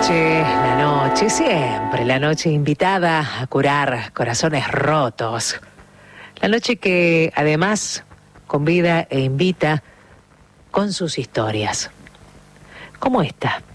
noche, siempre la noche invitada a curar corazones rotos. La noche que además convida e invita con sus historias. Como esta.